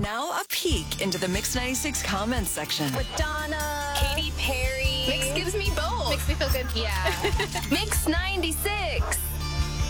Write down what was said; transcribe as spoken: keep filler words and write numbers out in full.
Now a peek into the Mix ninety-six comments section. Madonna. Katy Perry. Mix gives me both. Makes me feel good. Yeah. Mix ninety-six.